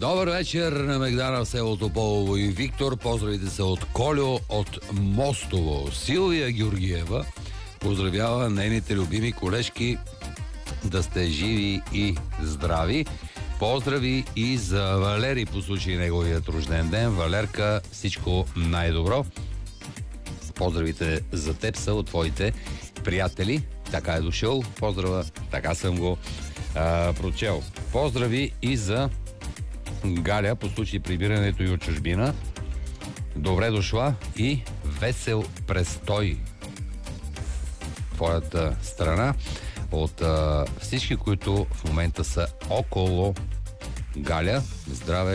Добър вечер на Мегдана, селото Полово и Виктор. Поздравите се от Колю от Мостово. Силвия Георгиева поздравява нейните любими колежки да сте живи и здрави. Поздрави и за Валери по случай неговият рожден ден. Валерка, всичко най-добро. Поздравите за теб са от твоите приятели. Така е дошъл. Поздрава, така съм го прочел. Поздрави и за Галя по случай прибирането и от чужбина. Добре дошла и весел престой в твоята страна от всички, които в момента са около Галя. Здраве!